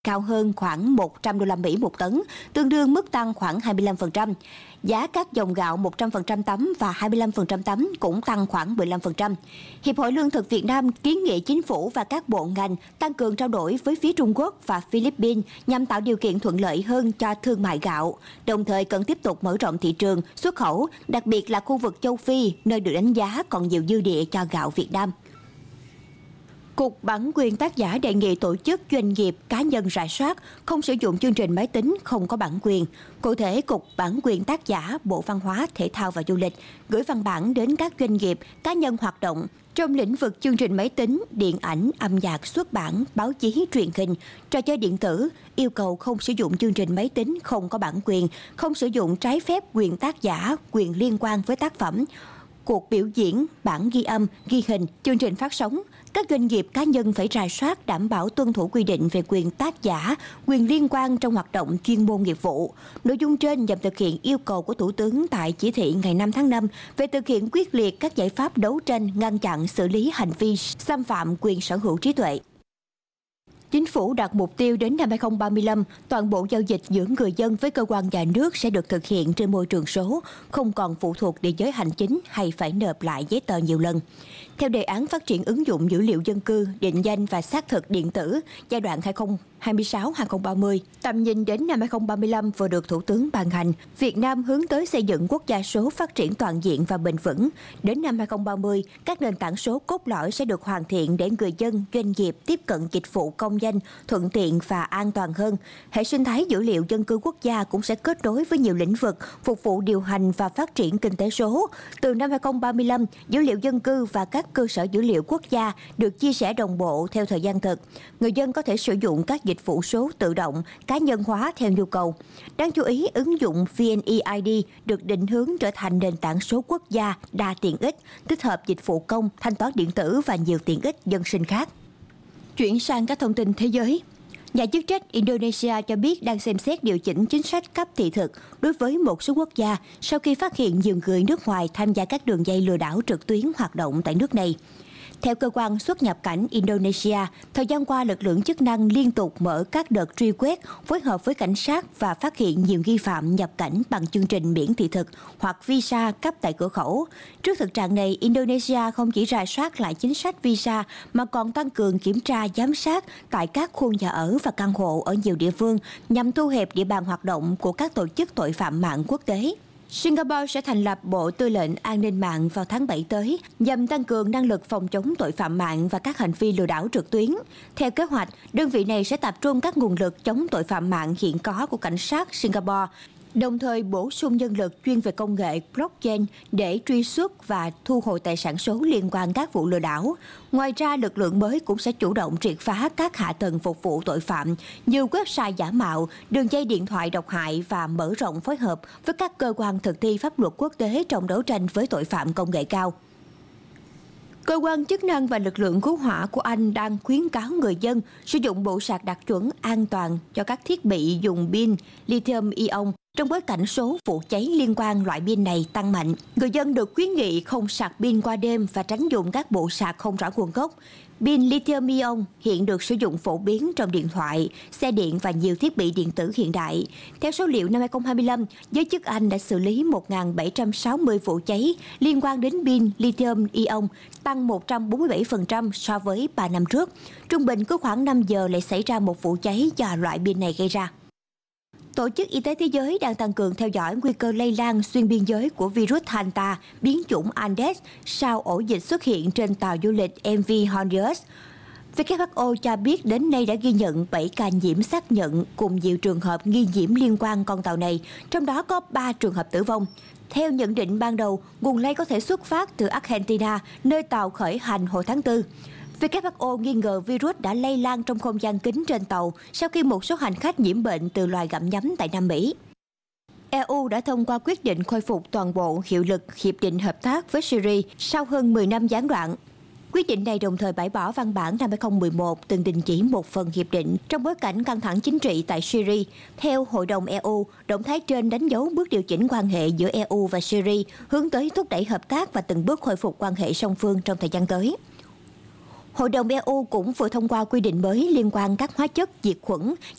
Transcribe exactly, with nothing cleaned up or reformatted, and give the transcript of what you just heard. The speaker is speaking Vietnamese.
cao hơn khoảng một trăm đô la Mỹ một tấn, tương đương mức tăng khoảng hai mươi lăm phần trăm. Giá các dòng gạo một trăm phần trăm tấm và hai mươi lăm phần trăm tấm cũng tăng khoảng mười lăm phần trăm. Hiệp hội Lương thực Việt Nam kiến nghị chính phủ và các bộ ngành tăng cường trao đổi với phía Trung Quốc và Philippines nhằm tạo điều kiện thuận lợi hơn cho thương mại gạo, đồng thời cần tiếp tục mở rộng thị trường xuất khẩu, đặc biệt là khu vực châu Phi, nơi được đánh giá còn nhiều dư địa cho gạo Việt Nam. Cục Bản quyền tác giả đề nghị tổ chức, doanh nghiệp, cá nhân rà soát, không sử dụng chương trình máy tính không có bản quyền. Cụ thể, Cục Bản quyền tác giả, Bộ Văn hóa, Thể thao và Du lịch gửi văn bản đến các doanh nghiệp, cá nhân hoạt động trong lĩnh vực chương trình máy tính, điện ảnh, âm nhạc, xuất bản, báo chí, truyền hình, trò chơi điện tử, yêu cầu không sử dụng chương trình máy tính không có bản quyền, không sử dụng trái phép quyền tác giả, quyền liên quan với tác phẩm, cuộc biểu diễn, bản ghi âm, ghi hình, chương trình phát sóng. Các doanh nghiệp, cá nhân phải rà soát đảm bảo tuân thủ quy định về quyền tác giả, quyền liên quan trong hoạt động chuyên môn nghiệp vụ. Nội dung trên nhằm thực hiện yêu cầu của Thủ tướng tại chỉ thị ngày năm tháng năm về thực hiện quyết liệt các giải pháp đấu tranh, ngăn chặn, xử lý hành vi xâm phạm quyền sở hữu trí tuệ. Chính phủ đặt mục tiêu đến năm hai không ba lăm, toàn bộ giao dịch giữa người dân với cơ quan nhà nước sẽ được thực hiện trên môi trường số, không còn phụ thuộc địa giới hành chính hay phải nộp lại giấy tờ nhiều lần. Theo đề án phát triển ứng dụng dữ liệu dân cư, định danh và xác thực điện tử giai đoạn hai nghìn không trăm hai mươi sáu đến hai nghìn không trăm ba mươi, tầm nhìn đến năm hai không ba lăm vừa được Thủ tướng ban hành. Việt Nam hướng tới xây dựng quốc gia số phát triển toàn diện và bền vững. Đến năm hai không ba mươi, các nền tảng số cốt lõi sẽ được hoàn thiện để người dân, doanh nghiệp tiếp cận dịch vụ công danh thuận tiện và an toàn hơn. Hệ sinh thái dữ liệu dân cư quốc gia cũng sẽ kết nối với nhiều lĩnh vực, phục vụ điều hành và phát triển kinh tế số. Từ năm hai không ba lăm, dữ liệu dân cư và các cơ sở dữ liệu quốc gia được chia sẻ đồng bộ theo thời gian thực. Người dân có thể sử dụng các dịch vụ số tự động, cá nhân hóa theo nhu cầu. Đáng chú ý, ứng dụng vê en e i đê được định hướng trở thành nền tảng số quốc gia đa tiện ích, tích hợp dịch vụ công, thanh toán điện tử và nhiều tiện ích dân sinh khác. Chuyển sang các thông tin thế giới. Nhà chức trách Indonesia cho biết đang xem xét điều chỉnh chính sách cấp thị thực đối với một số quốc gia sau khi phát hiện nhiều người nước ngoài tham gia các đường dây lừa đảo trực tuyến hoạt động tại nước này. Theo cơ quan xuất nhập cảnh Indonesia, thời gian qua lực lượng chức năng liên tục mở các đợt truy quét, phối hợp với cảnh sát và phát hiện nhiều nghi phạm nhập cảnh bằng chương trình miễn thị thực hoặc visa cấp tại cửa khẩu. Trước thực trạng này, Indonesia không chỉ rà soát lại chính sách visa mà còn tăng cường kiểm tra giám sát tại các khu nhà ở và căn hộ ở nhiều địa phương nhằm thu hẹp địa bàn hoạt động của các tổ chức tội phạm mạng quốc tế. Singapore sẽ thành lập Bộ Tư lệnh An ninh mạng vào tháng bảy tới nhằm tăng cường năng lực phòng chống tội phạm mạng và các hành vi lừa đảo trực tuyến. Theo kế hoạch, đơn vị này sẽ tập trung các nguồn lực chống tội phạm mạng hiện có của cảnh sát Singapore, đồng thời bổ sung nhân lực chuyên về công nghệ blockchain để truy xuất và thu hồi tài sản số liên quan các vụ lừa đảo. Ngoài ra, lực lượng mới cũng sẽ chủ động triệt phá các hạ tầng phục vụ tội phạm như website giả mạo, đường dây điện thoại độc hại và mở rộng phối hợp với các cơ quan thực thi pháp luật quốc tế trong đấu tranh với tội phạm công nghệ cao. Cơ quan chức năng và lực lượng cứu hỏa của Anh đang khuyến cáo người dân sử dụng bộ sạc đạt chuẩn an toàn cho các thiết bị dùng pin lithium-ion trong bối cảnh số vụ cháy liên quan loại pin này tăng mạnh. Người dân được khuyến nghị không sạc pin qua đêm và tránh dùng các bộ sạc không rõ nguồn gốc. Pin lithium-ion hiện được sử dụng phổ biến trong điện thoại, xe điện và nhiều thiết bị điện tử hiện đại. Theo số liệu năm hai không hai lăm, giới chức Anh đã xử lý một nghìn bảy trăm sáu mươi vụ cháy liên quan đến pin lithium-ion, tăng một trăm bốn mươi bảy phần trăm so với ba năm trước. Trung bình cứ khoảng năm giờ lại xảy ra một vụ cháy do loại pin này gây ra. Tổ chức Y tế Thế giới đang tăng cường theo dõi nguy cơ lây lan xuyên biên giới của virus Hanta, biến chủng Andes, sau ổ dịch xuất hiện trên tàu du lịch em vê Honduras. vê kép hát o cho biết đến nay đã ghi nhận bảy ca nhiễm xác nhận cùng nhiều trường hợp nghi nhiễm liên quan con tàu này, trong đó có ba trường hợp tử vong. Theo nhận định ban đầu, nguồn lây có thể xuất phát từ Argentina, nơi tàu khởi hành hồi tháng tư. vê kép hát o nghi ngờ virus đã lây lan trong không gian kín trên tàu sau khi một số hành khách nhiễm bệnh từ loài gặm nhấm tại Nam Mỹ. e u đã thông qua quyết định khôi phục toàn bộ hiệu lực Hiệp định Hợp tác với Syria sau hơn mười năm gián đoạn. Quyết định này đồng thời bãi bỏ văn bản năm hai không một một từng đình chỉ một phần hiệp định trong bối cảnh căng thẳng chính trị tại Syria. Theo Hội đồng e u, động thái trên đánh dấu bước điều chỉnh quan hệ giữa e u và Syria, hướng tới thúc đẩy hợp tác và từng bước khôi phục quan hệ song phương trong thời gian tới. Hội đồng e u cũng vừa thông qua quy định mới liên quan các hóa chất diệt khuẩn